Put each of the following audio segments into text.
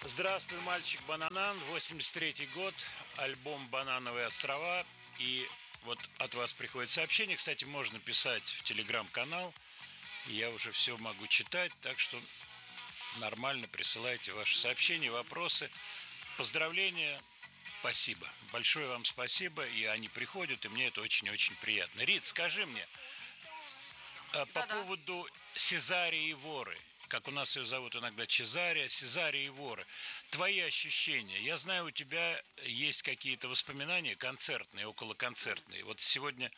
Здравствуй, мальчик Бананан, 83-й год, альбом «Банановые острова». И вот от вас приходит сообщение, кстати, можно писать в телеграм-канал, я уже все могу читать, так что нормально присылайте ваши сообщения, вопросы, поздравления. Спасибо, большое вам спасибо, и они приходят, и мне это очень-очень приятно. Рит, скажи мне, по Да-да. поводу Сезарии и Воры, как у нас ее зовут иногда Чезария, Сезария и Воры. Твои ощущения. Я знаю, у тебя есть какие-то воспоминания концертные, околоконцертные. Вот сегодня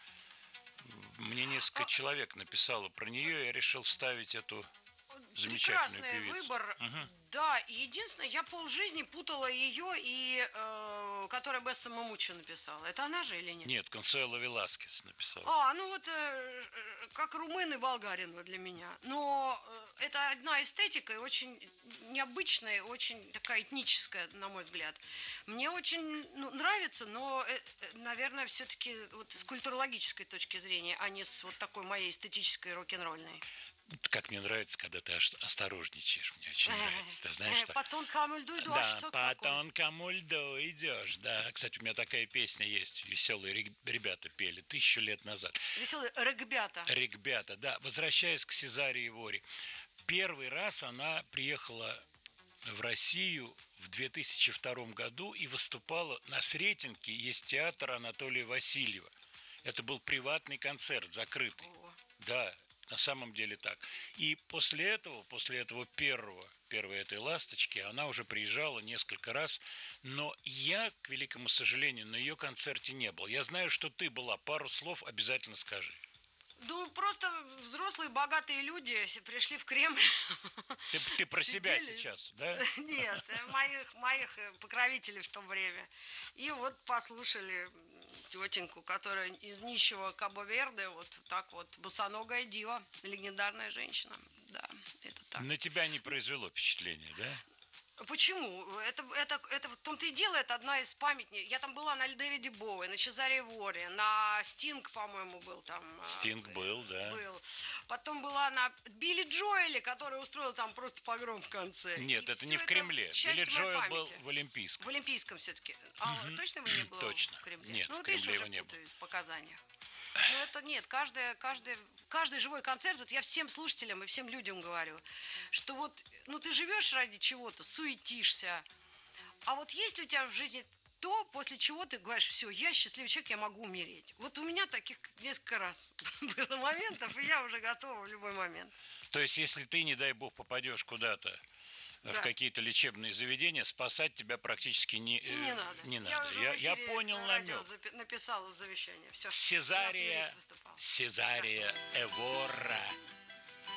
мне несколько человек написало про нее, я решил вставить эту замечательную Прекрасный певицу. выбор. Мгм. Да, и единственное, я полжизни путала ее и которая Бесса Мамуччо написала. Это она же или нет? Нет, Консуэло Веласкес написал. Ну вот как румын и болгарин вот для меня. Но это одна эстетика и очень необычная, очень такая этническая, на мой взгляд. Мне очень нравится, но, наверное, все-таки вот с культурологической точки зрения, а не с вот такой моей эстетической рок-н-ролльной. Как мне нравится, когда ты осторожничаешь, мне очень нравится. Ты знаешь, что... По тонкому льду иду, а Да, что по такое? тонкому льду идешь, да. Кстати, у меня такая песня есть, веселые ребята пели 1000 лет назад. Веселые регбята. Ребята, да. Возвращаясь к Сезарии Воре. Первый раз она приехала в Россию в 2002 году и выступала на Сретенке. Есть театр Анатолия Васильева. Это был приватный концерт, закрытый. Да, на самом деле так. И после этого первой этой «Ласточки», она уже приезжала несколько раз, но я, к великому сожалению, на ее концерте не был. Я знаю, что ты была, пару слов обязательно скажи. Ну, просто взрослые богатые люди пришли в Кремль. Ты про себя Сидели. сейчас, да? Нет, моих покровителей в то время. И вот послушали тетеньку, которая из нищего Кабо-Верде, вот так вот, босоногая дива, легендарная женщина. Да, это так. На тебя не произвело впечатление, да? Почему? Это в том-то и дело, это одна из памятников. Я там была на Дэвиде Боуи, на Чезаре Воре, на Стинг, по-моему, был там. Стинг был, да. Был. Потом была на Билли Джоэле, который устроил там просто погром в конце. Нет, И это всё не в Кремле. Билли часть моей Джоэл был памяти. в Олимпийском. В Олимпийском все-таки. Точно его не было Точно. в Кремле? Нет, Ну, в вот видишь, Кремле уже его не было. путаюсь в показаниях. Ну, это нет, каждый живой концерт, вот я всем слушателям и всем людям говорю, что вот, ты живешь ради чего-то, суетишься, а вот есть ли у тебя в жизни то, после чего ты говоришь, все, я счастливый человек, я могу умереть. Вот у меня таких несколько раз было моментов, и я уже готова в любой момент. То есть, если ты, не дай бог, попадешь куда-то в какие-то лечебные заведения, спасать тебя практически не надо. Не надо. Я понял намек. Написала завещание. Все. Сезария Эвора.